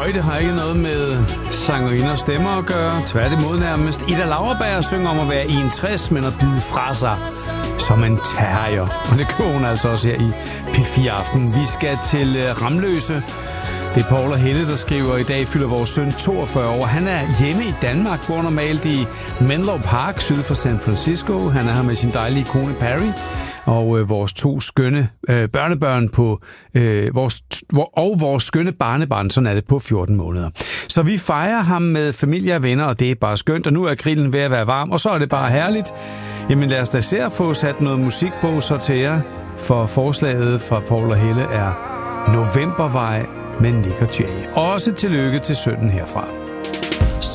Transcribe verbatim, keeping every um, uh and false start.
højde har ikke noget med sangerinder og stemmer at gøre. Tværtimod nærmest. Ida Lauerberg synger om at være enogtres, men at bide fra sig som en terrier. Og det kører hun altså også her i P fire Aften. Vi skal til Ramløse. Det er Paul og Helle, der skriver, i dag fylder vores søn toogfyrre år. Han er hjemme i Danmark, bor normalt i Menlo Park, syd for San Francisco. Han er her med sin dejlige kone Perry. Og øh, vores to skønne øh, børnebørn på øh, vores, og vores skønne barnebarn, sådan er det på fjorten måneder. Så vi fejrer ham med familie og venner, og det er bare skønt, og nu er grillen ved at være varm, og så er det bare herligt. Jamen lad os da se at få sat noget musik på så til jer, for forslaget fra Paul og Helle er Novembervej med Nick og Jay. Også tillykke til sønnen herfra.